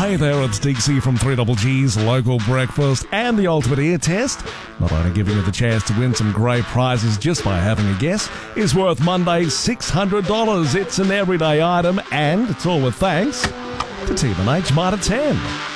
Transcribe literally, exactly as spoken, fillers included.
Hey there, it's Dixie from three G's Local Breakfast and the Ultimate Ear Test. Not only giving you the chance to win some great prizes just by having a guess, is worth Monday's six hundred dollars. It's an everyday item and it's all with thanks to T M H Mitre ten.